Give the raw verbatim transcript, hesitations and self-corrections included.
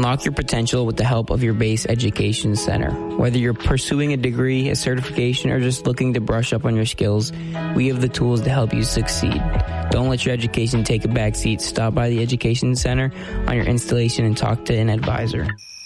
Unlock your potential with the help of your Base Education Center. Whether you're pursuing a degree, a certification, or just looking to brush up on your skills, we have the tools to help you succeed. Don't let your education take a backseat. Stop by the Education Center on your installation and talk to an advisor.